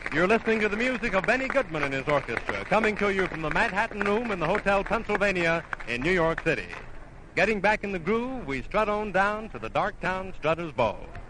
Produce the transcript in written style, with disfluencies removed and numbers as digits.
You're listening to the music of Benny Goodman and his orchestra, coming to you from the Manhattan Room in the Hotel Pennsylvania in New York City. Getting back in the groove, we strut on down to the Darktown Strutter's Ball.